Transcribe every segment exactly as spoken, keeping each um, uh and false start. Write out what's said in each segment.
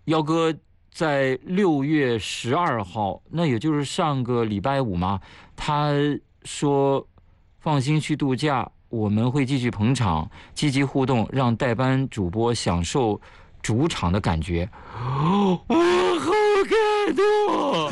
幺哥在六月十二号，那也就是上个礼拜五嘛，他说放心去度假，我们会继续捧场，积极互动，让代班主播享受主场的感觉。哦，我好感动。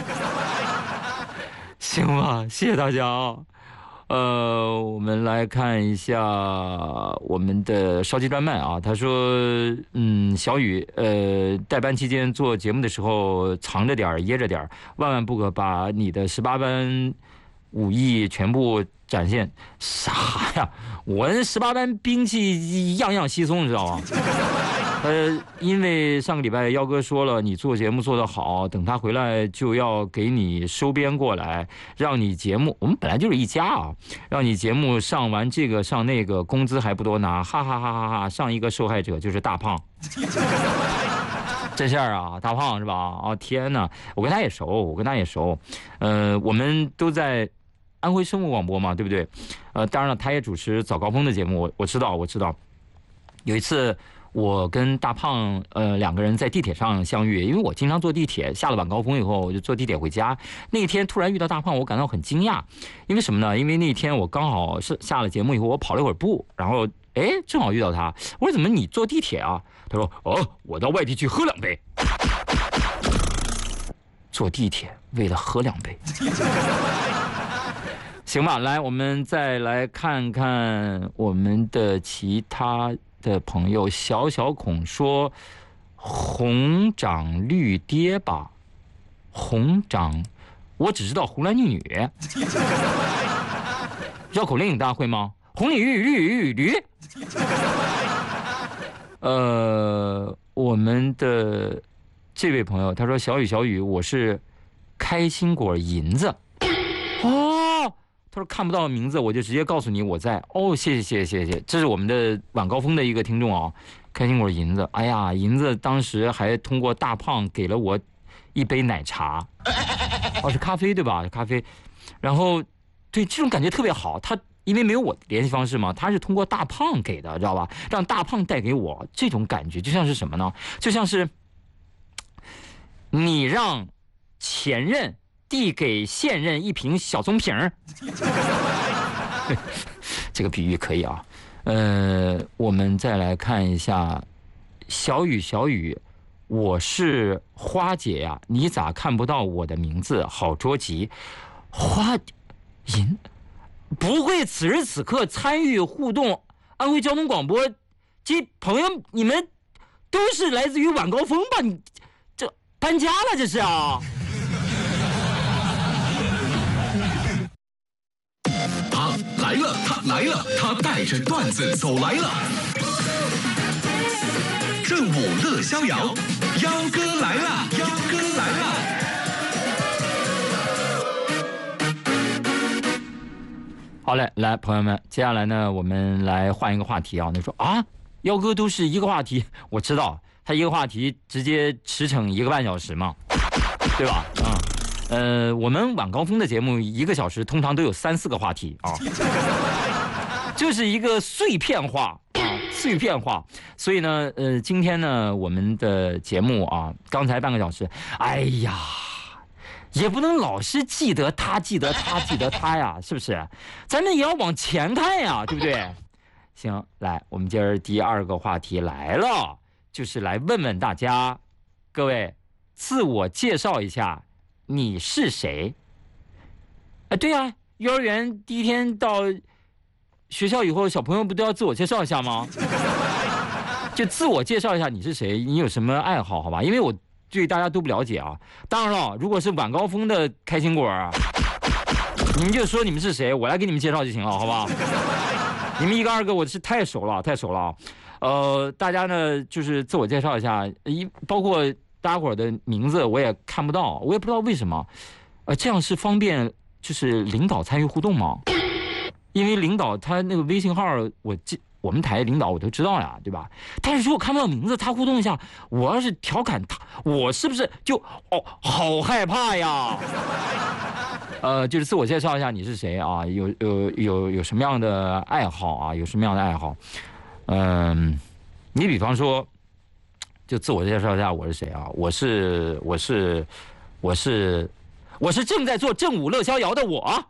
行吧，谢谢大家啊。呃，我们来看一下我们的烧鸡专卖啊。他说，嗯，小雨，呃，代班期间做节目的时候藏着点掖着点，万万不可把你的十八般武艺全部展现。啥呀？我十八般兵器样样稀松，你知道吗？呃，因为上个礼拜幺哥说了，你做节目做得好，等他回来就要给你收编过来，让你节目，我们本来就是一家啊，让你节目上完这个上那个，工资还不多拿，哈哈哈哈哈！上一个受害者就是大胖，这事儿啊，大胖是吧？啊，天哪，我跟他也熟，我跟他也熟，呃，我们都在安徽生活广播嘛，对不对？呃，当然了，他也主持早高峰的节目，我我知道，我知道，有一次。我跟大胖呃两个人在地铁上相遇，因为我经常坐地铁，下了晚高峰以后我就坐地铁回家。那天突然遇到大胖，我感到很惊讶，因为什么呢？因为那天我刚好是下了节目以后，我跑了一会儿步，然后哎正好遇到他，我说怎么你坐地铁啊？他说哦，我到外地去喝两杯。坐地铁为了喝两杯。行吧，来我们再来看看我们的其他的朋友。小小孔说红掌绿蝶吧，红掌我只知道红男绿女。绕口令大家会吗？红鲤鱼绿鱼驴。呃我们的这位朋友他说小雨小雨，我是开心果银子。哦，他说看不到名字，我就直接告诉你我在。哦，谢谢谢谢谢谢，这是我们的晚高峰的一个听众啊，开心果银子。哎呀，银子当时还通过大胖给了我一杯奶茶，哦是咖啡对吧？咖啡，然后对这种感觉特别好。他因为没有我的联系方式嘛，他是通过大胖给的，知道吧？让大胖带给我这种感觉，就像是什么呢？就像是你让前任递给现任一瓶小棕瓶儿。这个比喻可以啊。呃，我们再来看一下，小雨小雨，我是花姐呀，你咋看不到我的名字？好着急。花银不会此时此刻参与互动安徽交通广播，这朋友你们都是来自于晚高峰吧？你这搬家了这是啊？ 他来了，他来了，他带着段子走来了。正午乐逍遥，幺哥来了，幺哥来了。 好嘞，来朋友们，接下来呢，我们来换一个话题啊。你说啊，幺哥都是一个话题，我知道他一个话题直接驰骋一个半小时嘛，对吧？嗯。呃，我们晚高峰的节目一个小时通常都有三四个话题啊，就是一个碎片化啊，碎片化。所以呢，呃，今天呢，我们的节目啊，刚才半个小时，哎呀，也不能老是记得他，记得他，记得他呀，是不是？咱们也要往前看呀，对不对？行，来，我们今儿第二个话题来了，就是来问问大家，各位自我介绍一下。你是谁？啊，对呀、啊，幼儿园第一天到学校以后，小朋友不都要自我介绍一下吗？就自我介绍一下你是谁，你有什么爱好，好吧？因为我对大家都不了解啊。当然了，如果是晚高峰的开心果啊，你们就说你们是谁，我来给你们介绍就行了，好吧？你们一个二个我是太熟了，太熟了啊。呃，大家呢就是自我介绍一下，一包括。大家伙的名字我也看不到，我也不知道为什么，呃，这样是方便就是领导参与互动吗？因为领导他那个微信号，我记我们台领导我都知道呀，对吧？但是如果看不到名字，他互动一下，我要是调侃他，我是不是就哦好害怕呀？呃，就是自我介绍一下你是谁啊？有有有有什么样的爱好啊？有什么样的爱好？嗯、呃，你比方说。 就自我介绍一下我是谁啊？我是我是我是我是正在做正午乐逍遥的我。啊、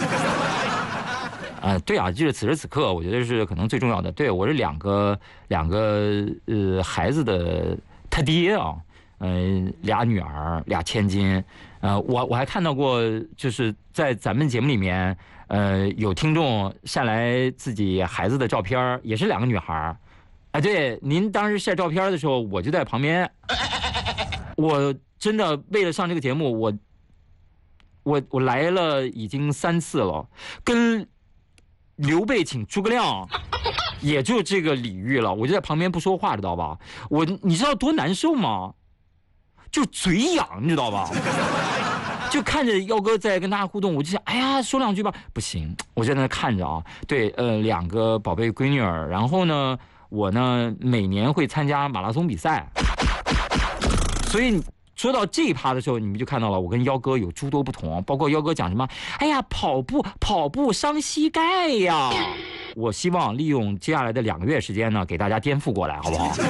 呃，对啊，就是此时此刻，我觉得是可能最重要的。对，我是两个两个呃孩子的他爹啊，呃，俩女儿，俩千金。呃，我我还看到过，就是在咱们节目里面，呃，有听众晒来自己孩子的照片，也是两个女孩。哎，对，您当时晒照片的时候，我就在旁边。我真的为了上这个节目，我我我来了已经三次了，跟刘备请诸葛亮，也就这个礼遇了。我就在旁边不说话，知道吧？我你知道多难受吗？就嘴痒，你知道吧？就看着耀哥在跟大家互动，我就想，哎呀，说两句吧，不行，我就在那看着啊。对，呃，两个宝贝闺女儿，然后呢，我呢每年会参加马拉松比赛，所以说到这一趴的时候，你们就看到了我跟耀哥有诸多不同，包括耀哥讲什么，哎呀，跑步跑步伤膝盖呀。我希望利用接下来的两个月时间呢，给大家颠覆过来，好不好？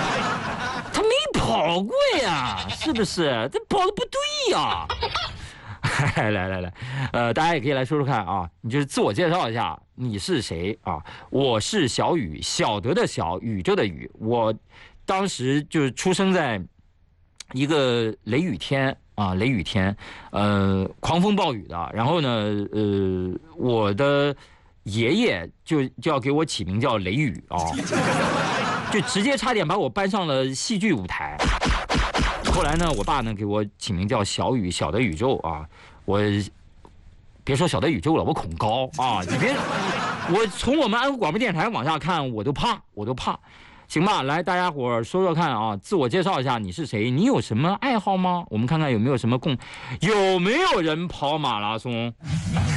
跑过呀，是不是？这跑的不对呀！来来来，呃，大家也可以来说说看啊，你就是自我介绍一下，你是谁啊？我是小雨，晓得的晓，宇宙的宇。我当时就是出生在一个雷雨天啊，雷雨天，呃，狂风暴雨的。然后呢，呃，我的爷爷就就要给我起名叫雷雨啊。就直接差点把我搬上了戏剧舞台。后来呢，我爸呢给我起名叫小雨，小的宇宙啊。我别说小的宇宙了，我恐高啊！你别，我从我们安徽广播电台往下看，我都怕，我都怕。行吧，来大家伙说说看啊，自我介绍一下你是谁，你有什么爱好吗？我们看看有没有什么共，有没有人跑马拉松？